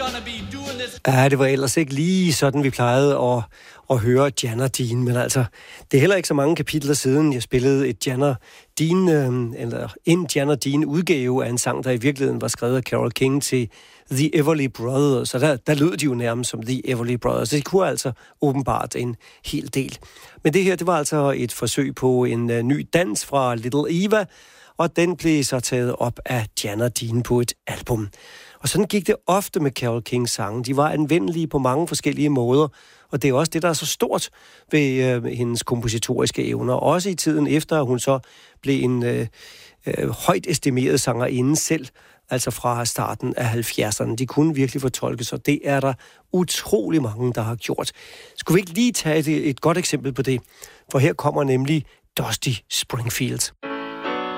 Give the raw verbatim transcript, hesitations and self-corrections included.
Ja, det var ellers ikke lige sådan, vi plejede at, at høre Jan og Dean, men altså, det er heller ikke så mange kapitler siden, jeg spillede et Jan og Dean, øh, eller en Jan og Dean udgave af en sang, der i virkeligheden var skrevet af Carole King til The Everly Brothers, så der, der lød de jo nærmest som The Everly Brothers. Det kunne altså åbenbart en hel del. Men det her, det var altså et forsøg på en uh, ny dans fra Little Eva, og den blev så taget op af Jan og Dean på et album. Og sådan gik det ofte med Carole Kings sange. De var anvendelige på mange forskellige måder, og det er også det, der er så stort ved øh, hendes kompositoriske evner. Også i tiden efter, at hun så blev en øh, øh, højt estimeret sangerinde selv, altså fra starten af halvfjerdserne. De kunne virkelig fortolkes, og det er der utrolig mange, der har gjort. Skulle vi ikke lige tage et, et godt eksempel på det? For her kommer nemlig Dusty Springfield.